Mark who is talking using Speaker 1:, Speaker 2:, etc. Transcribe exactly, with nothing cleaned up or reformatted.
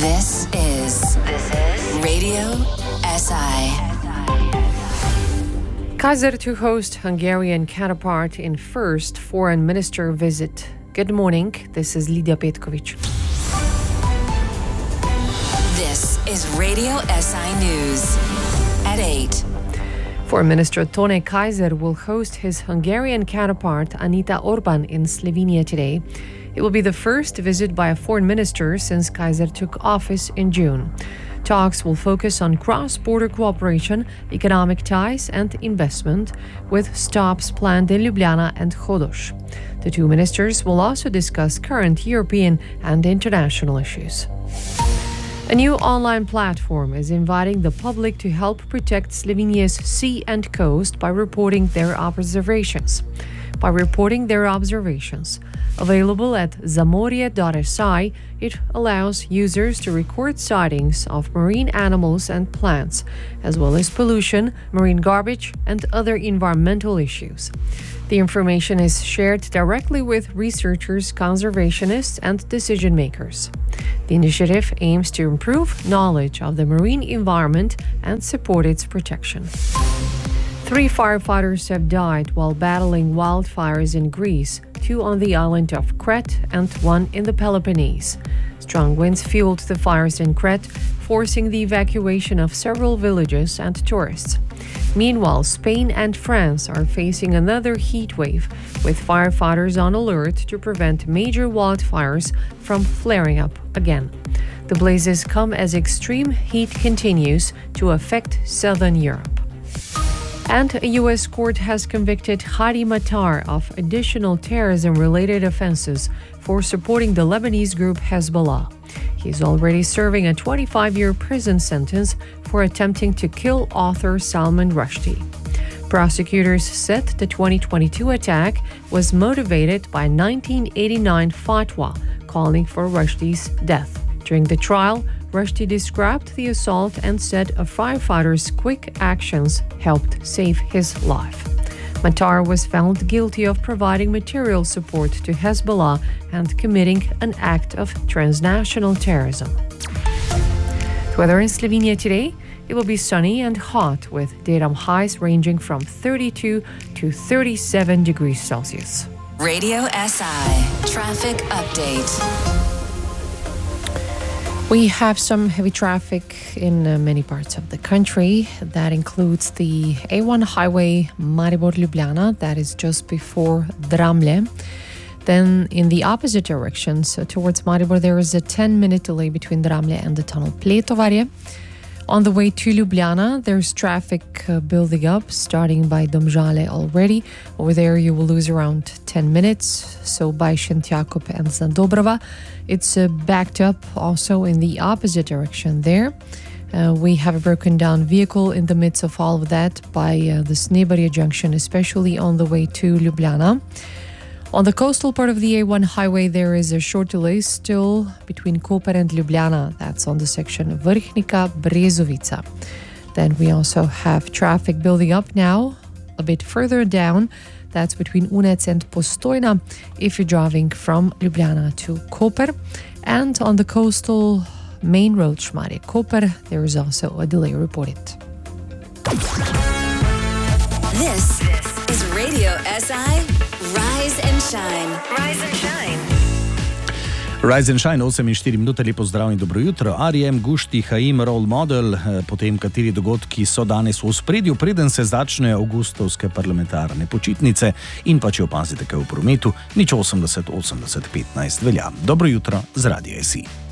Speaker 1: This is This is Radio S I.
Speaker 2: Kaiser to host Hungarian counterpart in first foreign minister visit. Good morning, this is Lidia Petkovic.
Speaker 1: This is Radio S I News at eight.
Speaker 2: Foreign Minister Tone Kaiser will host his Hungarian counterpart Anita Orban in Slovenia today. It will be the first visit by a foreign minister since Kaiser took office in June. Talks will focus on cross-border cooperation, economic ties and investment, with stops planned in Ljubljana and Hodoš. The two ministers will also discuss current European and international issues. A new online platform is inviting the public to help protect Slovenia's sea and coast by reporting their observations. By reporting their observations. Available at zamorje dot s i, it allows users to record sightings of marine animals and plants, as well as pollution, marine garbage, and other environmental issues. The information is shared directly with researchers, conservationists, and decision makers. The initiative aims to improve knowledge of the marine environment and support its protection. Three firefighters have died while battling wildfires in Greece, two on the island of Crete and one in the Peloponnese. Strong winds fueled the fires in Crete, forcing the evacuation of several villages and tourists. Meanwhile, Spain and France are facing another heat wave, with firefighters on alert to prevent major wildfires from flaring up again. The blazes come as extreme heat continues to affect southern Europe. And a U S court has convicted Hadi Matar of additional terrorism-related offenses for supporting the Lebanese group Hezbollah. He is already serving a twenty-five-year prison sentence for attempting to kill author Salman Rushdie. Prosecutors said the twenty twenty-two attack was motivated by a nineteen eighty-nine fatwa calling for Rushdie's death. During the trial, Rushdie described the assault and said a firefighter's quick actions helped save his life. Matar was found guilty of providing material support to Hezbollah and committing an act of transnational terrorism. The weather in Slovenia today, it will be sunny and hot with daytime highs ranging from thirty-two to thirty-seven degrees Celsius.
Speaker 1: Radio S I Traffic Update.
Speaker 2: We have some heavy traffic in uh, many parts of the country. That includes the A one highway Maribor-Ljubljana, that is just before Dramlje. Then in the opposite direction, so towards Maribor, there is a ten-minute delay between Dramlje and the tunnel Pletovarje. On the way to Ljubljana, there's traffic uh, building up, starting by Domžale already. Over there, you will lose around ten minutes. So by Šentjakov and Zadobrova, it's uh, backed up also in the opposite direction there. Uh, we have a broken down vehicle in the midst of all of that by uh, the Snebarje junction, especially on the way to Ljubljana. On the coastal part of the A one highway, there is a short delay still between Koper and Ljubljana. That's on the section Vrhnika-Brezovica. Then we also have traffic building up now a bit further down. That's between Unec and Postojna if you're driving from Ljubljana to Koper. And on the coastal main road Šmarje-Koper, there is also a delay reported.
Speaker 1: This is Radio S I Rise and Shine. Rise and Shine.
Speaker 3: Rise and Shine, osem in štiri minute, lepo zdrav in dobro jutro. R E M, Gušti, Haim, Role Model, potem kateri dogodki so danes v ospredju, preden se začne avgustovske parlamentarne počitnice in pa če opazite kaj v prometu, nič osemdeset osemdeset petnajst velja. Dobro jutro z Radia S I.